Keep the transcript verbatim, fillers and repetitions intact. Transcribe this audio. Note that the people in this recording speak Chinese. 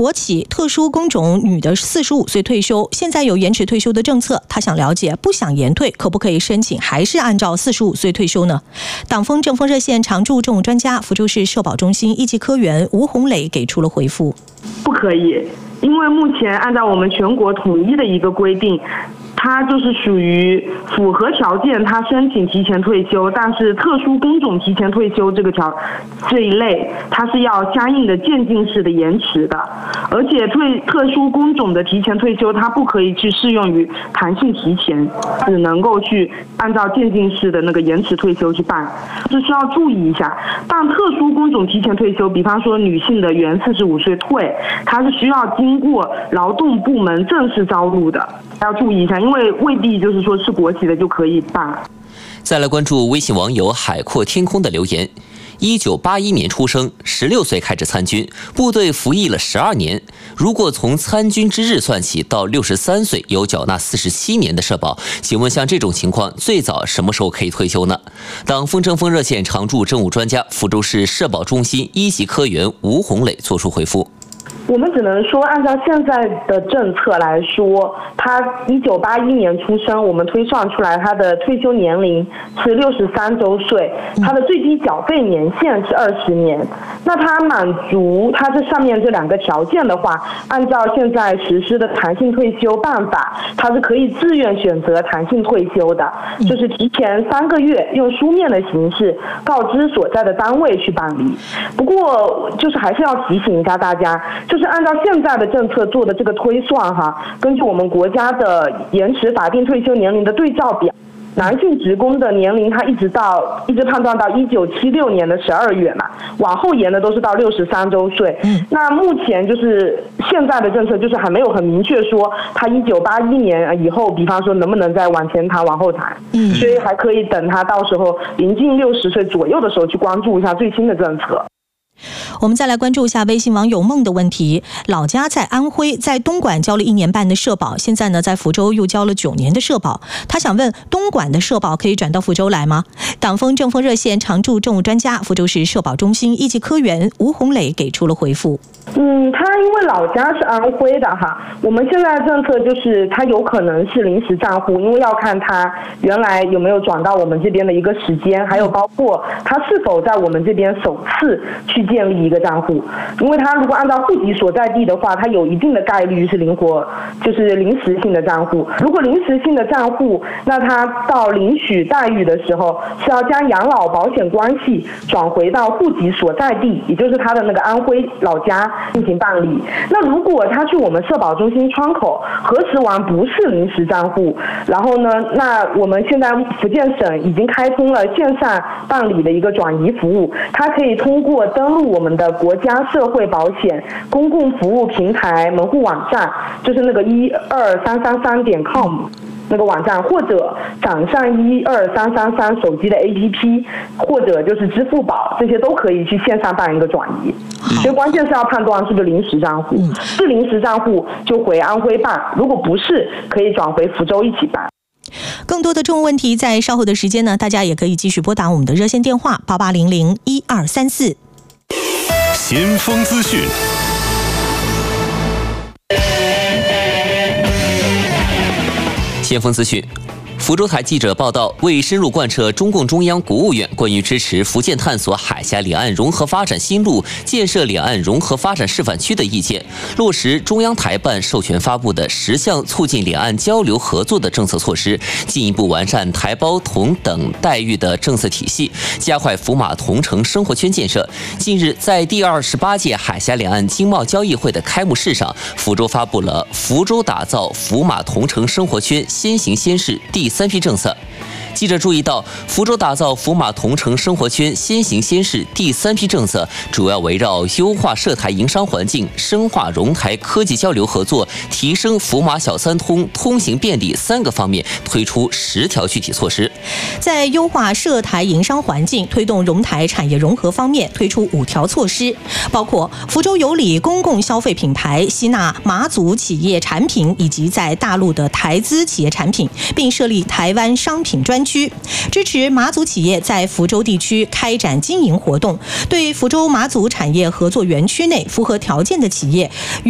国企特殊工种女的四十五岁退休，现在有延迟退休的政策，他想了解，不想延退可不可以申请，还是按照四十五岁退休呢？党风政风热线常驻政务专家、福州市社保中心一级科员吴红磊给出了回复： 不可以，因为目前按照我们全国统一的一个规定，它就是属于符合条件，他申请提前退休，但是特殊工种提前退休这个条这一类，它是要相应的渐进式的延迟的，而且退特殊工种的提前退休，它不可以去适用于弹性提前，只能够去按照渐进式的那个延迟退休去办，这需要注意一下。但特殊工种提前退休，比方说女性的原四十五岁退，它是需要经过劳动部门正式招录的，要注意一下，因为未必就是说是国企的就可以办。 再来关注微信网友海阔天空的留言。一九八一年出生，十六岁开始参军，部队服役了十二年。如果从参军之日算起，到六十三岁有缴纳四十七年的社保，请问像这种情况，最早什么时候可以退休呢？党风政风热线常驻政务专家、福州市社保中心一级科员吴红磊作出回复。 我们只能说，按照现在的政策来说，他一九八一年出生，我们推算出来他的退休年龄是六十三周岁，他的最低缴费年限是二十年。那他满足他这上面这两个条件的话，按照现在实施的弹性退休办法，他是可以自愿选择弹性退休的，就是提前三个月用书面的形式告知所在的单位去办理。不过，就是还是要提醒一下大家，就是按照现在的政策做的这个推算哈，根据我们国家的延迟法定退休年龄的对照表，男性职工的年龄他一直到一直判断到一九七六年的十二月嘛，往后延的都是到六十三周岁。嗯，那目前就是现在的政策就是还没有很明确说他一九八一年以后，比方说能不能再往前谈往后谈。嗯，所以还可以等他到时候临近六十岁左右的时候去关注一下最新的政策。 我们再来关注一下微信网友梦的问题。老家在安徽，在东莞交了一年半的社保，现在呢在福州又交了九年的社保。他想问，东莞的社保可以转到福州来吗？党风政风热线常驻政务专家、福州市社保中心一级科员吴红磊给出了回复。 嗯，他因为老家是安徽的哈，我们现在的政策就是他有可能是临时账户，因为要看他原来有没有转到我们这边的一个时间，还有包括他是否在我们这边首次去建立一个账户。因为他如果按照户籍所在地的话，他有一定的概率是灵活，就是临时性的账户。如果临时性的账户，那他到领取待遇的时候是要将养老保险关系转回到户籍所在地，也就是他的那个安徽老家进行办理。那如果他去我们社保中心窗口核实完不是临时账户，然后呢，那我们现在福建省已经开通了线上办理的一个转移服务，他可以通过登录我们的国家社会保险公共服务平台门户网站，就是那个一二三三三点 com。那个网站，或者掌上一二三三三手机的 A P P， 或者就是支付宝，这些都可以去线上办一个转移。所以关键是要判断是不是临时账户，嗯、是临时账户就回安徽办，如果不是，可以转回福州一起办。 更多的政务问题，在稍后的时间呢，大家也可以继续拨打我们的热线电话八八零零一二三四。 先锋资讯。 先锋资讯，福州台记者报道，为深入贯彻中共中央、国务院关于支持福建探索海峡两岸融合发展新路、建设两岸融合发展示范区的意见，落实中央台办授权发布的十项促进两岸交流合作的政策措施，进一步完善台胞同等待遇的政策体系，加快福马同城生活圈建设。近日，在第二十八届海峡两岸经贸交易会的开幕式上，福州发布了福州打造福马同城生活圈先行先试第三批政策。记者注意到，福州打造福马同城生活圈先行先试第三批政策，主要围绕优化涉台营商环境、深化融台科技交流合作、提升福马小三通通行便利三个方面推出十条具体措施。 在优化涉台营商环境、推动融台产业融合方面推出五条措施，包括福州有理公共消费品牌吸纳马祖企业产品以及在大陆的台资企业产品，并设立台湾商品专区，支持马祖企业在福州地区开展经营活动，对福州马祖产业合作园区内符合条件的企业